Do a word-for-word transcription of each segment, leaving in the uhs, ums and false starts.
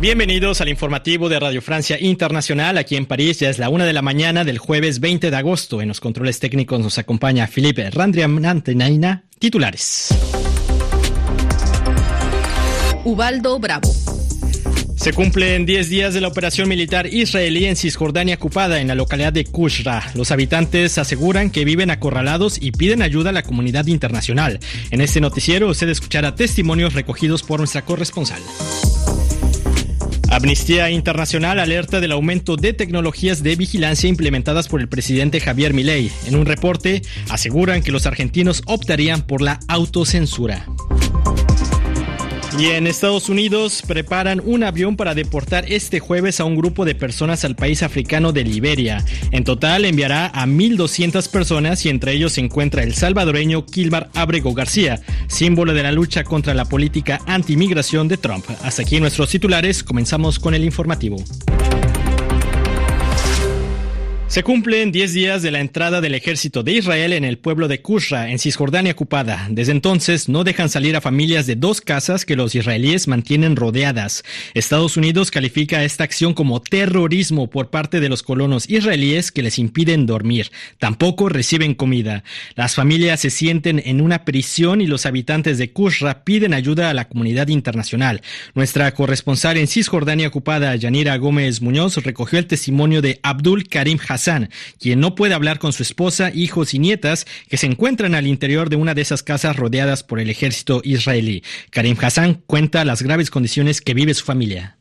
Bienvenidos al informativo de Radio Francia Internacional. Aquí en París ya es la una de la mañana del jueves veinte de agosto. En los controles técnicos nos acompaña Philippe Randrianantinaina. Titulares. Ubaldo Bravo. Se cumplen diez días de la operación militar israelí en Cisjordania ocupada en la localidad de Qushra. Los habitantes aseguran que viven acorralados y piden ayuda a la comunidad internacional. En este noticiero usted escuchará testimonios recogidos por nuestra corresponsal. Amnistía Internacional alerta del aumento de tecnologías de vigilancia implementadas por el presidente Javier Milei. En un reporte aseguran que los argentinos optarían por la autocensura. Y en Estados Unidos preparan un avión para deportar este jueves a un grupo de personas al país africano de Liberia. En total enviará a mil doscientas personas y entre ellos se encuentra el salvadoreño Kilmar Abrego García, símbolo de la lucha contra la política anti-inmigración de Trump. Hasta aquí nuestros titulares, comenzamos con el informativo. Se cumplen diez días de la entrada del ejército de Israel en el pueblo de Qushra, en Cisjordania ocupada. Desde entonces no dejan salir a familias de dos casas que los israelíes mantienen rodeadas. Estados Unidos califica esta acción como terrorismo por parte de los colonos israelíes que les impiden dormir. Tampoco reciben comida. Las familias se sienten en una prisión y los habitantes de Qushra piden ayuda a la comunidad internacional. Nuestra corresponsal en Cisjordania ocupada, Yanira Gómez Muñoz, recogió el testimonio de Abdul Karim Hassan, quien no puede hablar con su esposa, hijos y nietas que se encuentran al interior de una de esas casas rodeadas por el ejército israelí. Karim Hassan cuenta las graves condiciones que vive su familia.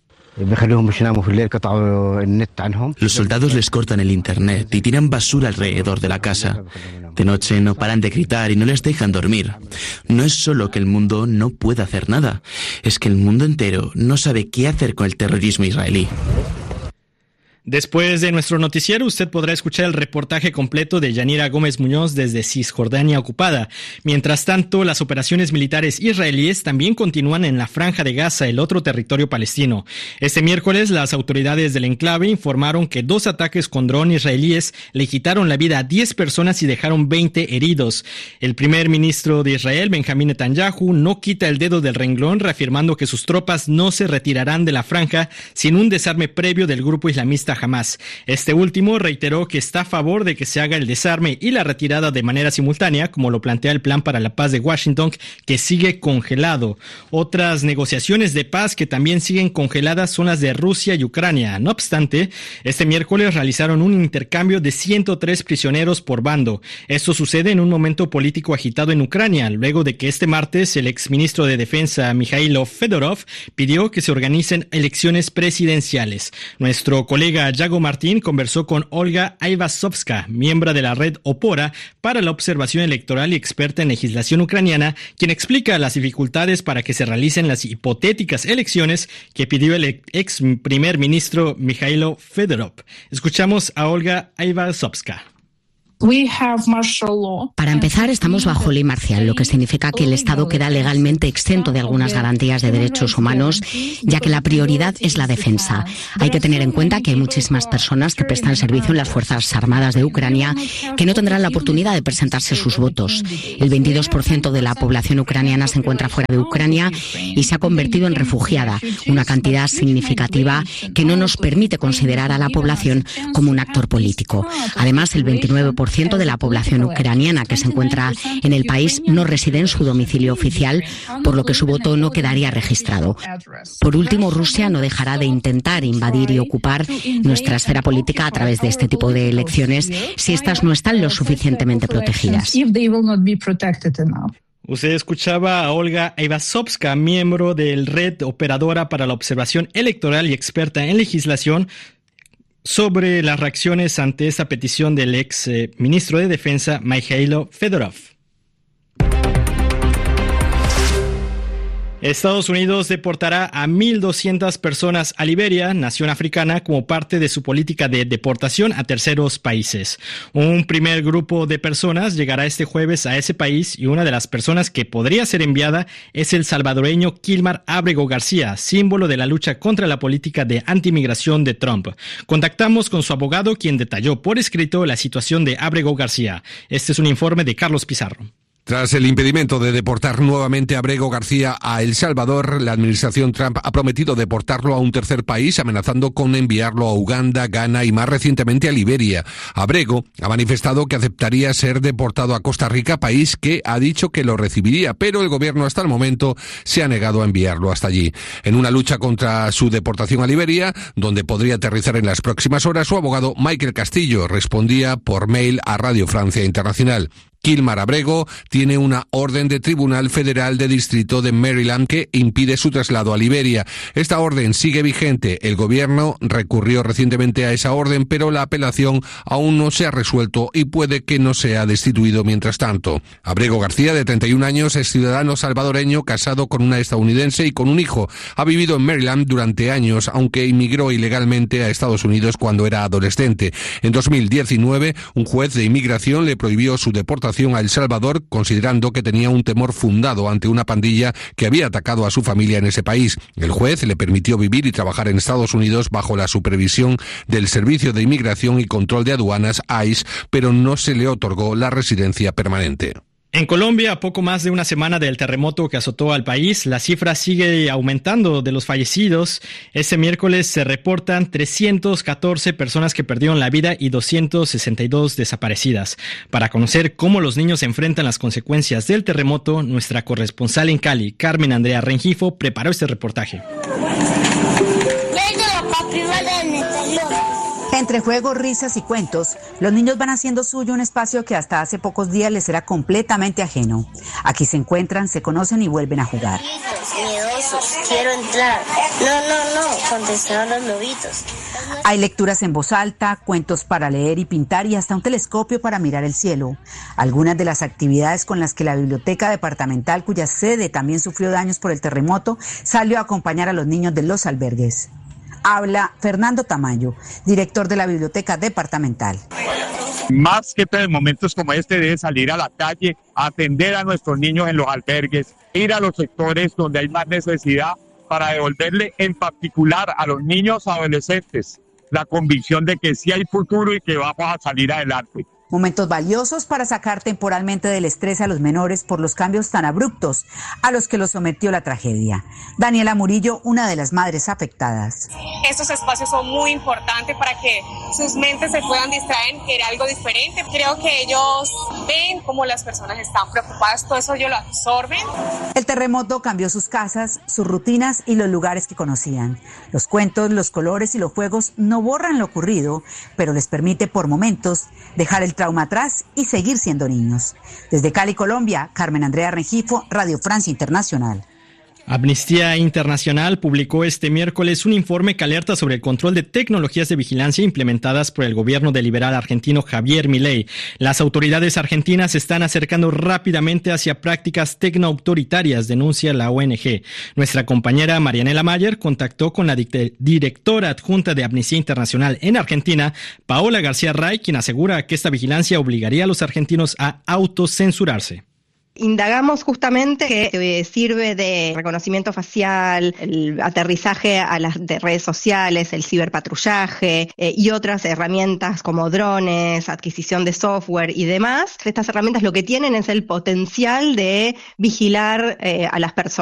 Los soldados les cortan el internet y tiran basura alrededor de la casa. De noche no paran de gritar y no les dejan dormir. No es solo que el mundo no pueda hacer nada, es que el mundo entero no sabe qué hacer con el terrorismo israelí. Después de nuestro noticiero, usted podrá escuchar el reportaje completo de Yanira Gómez Muñoz desde Cisjordania ocupada. Mientras tanto, las operaciones militares israelíes también continúan en la Franja de Gaza, el otro territorio palestino. Este miércoles, las autoridades del enclave informaron que dos ataques con dron israelíes le quitaron la vida a diez personas y dejaron veinte heridos. El primer ministro de Israel, Benjamín Netanyahu, no quita el dedo del renglón, reafirmando que sus tropas no se retirarán de la franja sin un desarme previo del grupo islamista Hamas. Este último reiteró que está a favor de que se haga el desarme y la retirada de manera simultánea, como lo plantea el Plan para la Paz de Washington, que sigue congelado. Otras negociaciones de paz que también siguen congeladas son las de Rusia y Ucrania. No obstante, este miércoles realizaron un intercambio de ciento tres prisioneros por bando. Esto sucede en un momento político agitado en Ucrania, luego de que este martes el exministro de Defensa Mikhailo Fedorov pidió que se organicen elecciones presidenciales. Nuestro colega Yago Martín conversó con Olga Aivasovska, miembro de la red Opora para la observación electoral y experta en legislación ucraniana, quien explica las dificultades para que se realicen las hipotéticas elecciones que pidió el ex primer ministro Mikhailo Fedorov. Escuchamos a Olga Aivasovska. Para empezar, estamos bajo ley marcial, lo que significa que el Estado queda legalmente exento de algunas garantías de derechos humanos, ya que la prioridad es la defensa. Hay que tener en cuenta que hay muchísimas personas que prestan servicio en las Fuerzas Armadas de Ucrania que no tendrán la oportunidad de presentarse sus votos. El veintidós por ciento de la población ucraniana se encuentra fuera de Ucrania y se ha convertido en refugiada, una cantidad significativa que no nos permite considerar a la población como un actor político. Además, el veintinueve por ciento de la población ucraniana que se encuentra en el país no reside en su domicilio oficial, por lo que su voto no quedaría registrado. Por último, Rusia no dejará de intentar invadir y ocupar nuestra esfera política a través de este tipo de elecciones si estas no están lo suficientemente protegidas. Usted escuchaba a Olga Aivasovska, miembro del Red Operadora para la Observación Electoral y experta en legislación, sobre las reacciones ante esta petición del ex eh, ministro de Defensa, Mikhailo Fedorov. Estados Unidos deportará a mil doscientas personas a Liberia, nación africana, como parte de su política de deportación a terceros países. Un primer grupo de personas llegará este jueves a ese país y una de las personas que podría ser enviada es el salvadoreño Kilmar Abrego García, símbolo de la lucha contra la política de antimigración de Trump. Contactamos con su abogado, quien detalló por escrito la situación de Abrego García. Este es un informe de Carlos Pizarro. Tras el impedimento de deportar nuevamente a Abrego García a El Salvador, la administración Trump ha prometido deportarlo a un tercer país, amenazando con enviarlo a Uganda, Ghana y más recientemente a Liberia. Abrego ha manifestado que aceptaría ser deportado a Costa Rica, país que ha dicho que lo recibiría, pero el gobierno hasta el momento se ha negado a enviarlo hasta allí. En una lucha contra su deportación a Liberia, donde podría aterrizar en las próximas horas, su abogado Michael Castillo respondía por mail a Radio Francia Internacional. Kilmar Abrego tiene una orden de Tribunal Federal de Distrito de Maryland que impide su traslado a Liberia. Esta orden sigue vigente. El gobierno recurrió recientemente a esa orden, pero la apelación aún no se ha resuelto y puede que no sea destituido mientras tanto. Abrego García, de treinta y un años, es ciudadano salvadoreño, casado con una estadounidense y con un hijo. Ha vivido en Maryland durante años, aunque inmigró ilegalmente a Estados Unidos cuando era adolescente. En dos mil diecinueve, un juez de inmigración le prohibió su deportación a El Salvador, considerando que tenía un temor fundado ante una pandilla que había atacado a su familia en ese país. El juez le permitió vivir y trabajar en Estados Unidos bajo la supervisión del Servicio de Inmigración y Control de Aduanas, I C E, pero no se le otorgó la residencia permanente. En Colombia, a poco más de una semana del terremoto que azotó al país, la cifra sigue aumentando de los fallecidos. Este miércoles se reportan trescientas catorce personas que perdieron la vida y doscientas sesenta y dos desaparecidas. Para conocer cómo los niños enfrentan las consecuencias del terremoto, nuestra corresponsal en Cali, Carmen Andrea Rengifo, preparó este reportaje. Entre juegos, risas y cuentos, los niños van haciendo suyo un espacio que hasta hace pocos días les era completamente ajeno. Aquí se encuentran, se conocen y vuelven a jugar. Miedosos, quiero entrar. No, no, no, contestaron los lobitos. Hay lecturas en voz alta, cuentos para leer y pintar y hasta un telescopio para mirar el cielo. Algunas de las actividades con las que la biblioteca departamental, cuya sede también sufrió daños por el terremoto, salió a acompañar a los niños de los albergues. Habla Fernando Tamayo, director de la Biblioteca Departamental. Más que todo en momentos como este debe salir a la calle, a atender a nuestros niños en los albergues, ir a los sectores donde hay más necesidad para devolverle en particular a los niños adolescentes la convicción de que sí hay futuro y que vamos a salir adelante. Momentos valiosos para sacar temporalmente del estrés a los menores por los cambios tan abruptos a los que los sometió la tragedia. Daniela Murillo, una de las madres afectadas. Estos espacios son muy importantes para que sus mentes se puedan distraer, que era algo diferente. Creo que ellos ven cómo las personas están preocupadas, todo eso ellos lo absorben. El terremoto cambió sus casas, sus rutinas y los lugares que conocían. Los cuentos, los colores y los juegos no borran lo ocurrido, pero les permite por momentos dejar el trauma atrás y seguir siendo niños. Desde Cali, Colombia, Carmen Andrea Rengifo, Radio Francia Internacional. Amnistía Internacional publicó este miércoles un informe que alerta sobre el control de tecnologías de vigilancia implementadas por el gobierno del liberal argentino Javier Milei. Las autoridades argentinas se están acercando rápidamente hacia prácticas tecnoautoritarias, denuncia la O N G. Nuestra compañera Marianela Mayer contactó con la directora adjunta de Amnistía Internacional en Argentina, Paola García Ray, quien asegura que esta vigilancia obligaría a los argentinos a autocensurarse. Indagamos justamente que sirve de reconocimiento facial, el aterrizaje a las de redes sociales, el ciberpatrullaje eh, y otras herramientas como drones, adquisición de software y demás. Estas herramientas lo que tienen es el potencial de vigilar eh, a las personas.